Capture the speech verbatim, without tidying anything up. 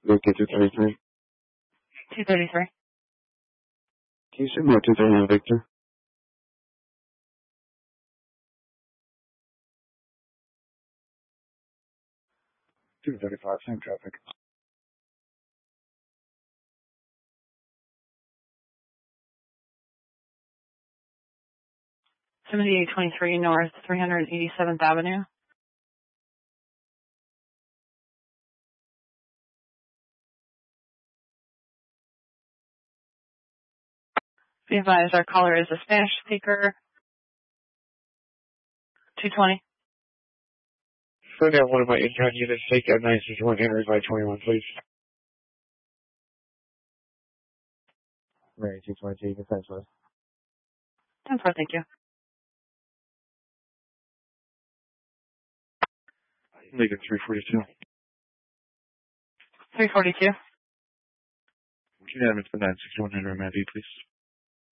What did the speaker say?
Victor two thirty-three. two thirty-three. Can you send me a two thirty-nine Victor? two thirty-five, same traffic. seventy-eight twenty-three North three hundred eighty-seventh Avenue. Be advised, our caller is a Spanish speaker. two twenty. Send out one of my in-town units, take out nine six one Henry by twenty-one, please. Right, two twenty-two, defense list. ten four, thank you. Make it three forty-two. three forty-two. Unanimous for nine six one Henry, Mandy, please.